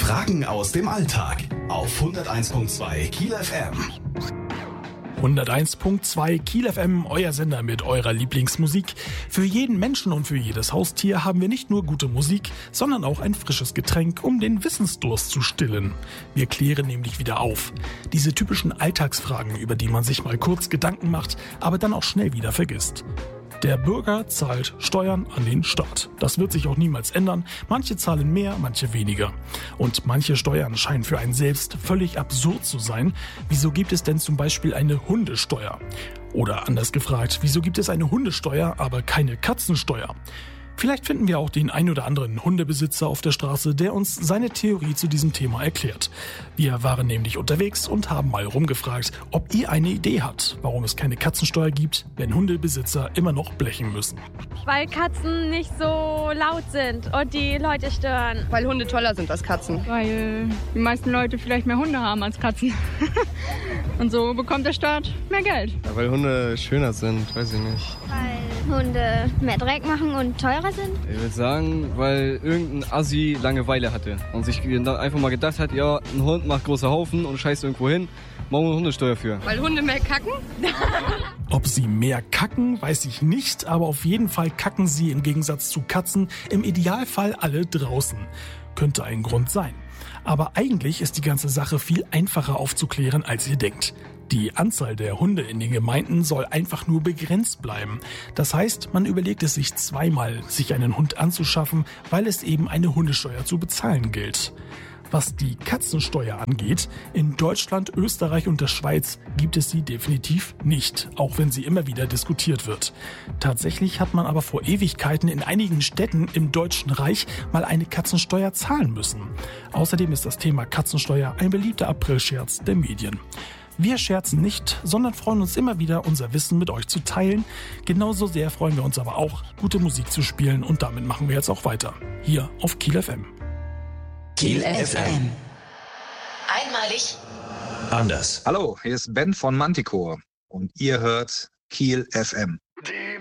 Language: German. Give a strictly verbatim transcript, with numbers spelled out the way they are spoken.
Fragen aus dem Alltag auf hunderteins Komma zwei Kiel F M. hunderteins Komma zwei Kiel F M, euer Sender mit eurer Lieblingsmusik. Für jeden Menschen und für jedes Haustier haben wir nicht nur gute Musik, sondern auch ein frisches Getränk, um den Wissensdurst zu stillen. Wir klären nämlich wieder auf. Diese typischen Alltagsfragen, über die man sich mal kurz Gedanken macht, aber dann auch schnell wieder vergisst. Der Bürger zahlt Steuern an den Staat. Das wird sich auch niemals ändern. Manche zahlen mehr, manche weniger. Und manche Steuern scheinen für einen selbst völlig absurd zu sein. Wieso gibt es denn zum Beispiel eine Hundesteuer? Oder anders gefragt, wieso gibt es eine Hundesteuer, aber keine Katzensteuer? Vielleicht finden wir auch den ein oder anderen Hundebesitzer auf der Straße, der uns seine Theorie zu diesem Thema erklärt. Wir waren nämlich unterwegs und haben mal rumgefragt, ob ihr eine Idee habt, warum es keine Katzensteuer gibt, wenn Hundebesitzer immer noch blechen müssen. Weil Katzen nicht so laut sind und die Leute stören. Weil Hunde toller sind als Katzen. Weil die meisten Leute vielleicht mehr Hunde haben als Katzen. Und so bekommt der Staat mehr Geld. Ja, weil Hunde schöner sind, weiß ich nicht. Weil Hunde mehr Dreck machen und teurer sind? Ich würde sagen, weil irgendein Assi Langeweile hatte und sich einfach mal gedacht hat, ja, ein Hund macht große Haufen und scheißt irgendwo hin, machen wir eine Hundesteuer für. Weil Hunde mehr kacken? Ob sie mehr kacken, weiß ich nicht, aber auf jeden Fall kacken sie im Gegensatz zu Katzen im Idealfall alle draußen. Könnte ein Grund sein. Aber eigentlich ist die ganze Sache viel einfacher aufzuklären, als ihr denkt. Die Anzahl der Hunde in den Gemeinden soll einfach nur begrenzt bleiben. Das heißt, man überlegt es sich zweimal, sich einen Hund anzuschaffen, weil es eben eine Hundesteuer zu bezahlen gilt. Was die Katzensteuer angeht, in Deutschland, Österreich und der Schweiz gibt es sie definitiv nicht, auch wenn sie immer wieder diskutiert wird. Tatsächlich hat man aber vor Ewigkeiten in einigen Städten im Deutschen Reich mal eine Katzensteuer zahlen müssen. Außerdem ist das Thema Katzensteuer ein beliebter Aprilscherz der Medien. Wir scherzen nicht, sondern freuen uns immer wieder, unser Wissen mit euch zu teilen. Genauso sehr freuen wir uns aber auch, gute Musik zu spielen, und damit machen wir jetzt auch weiter. Hier auf Kiel F M. Kiel F M. Einmalig. Anders. Hallo, hier ist Ben von Manticore und ihr hört Kiel F M.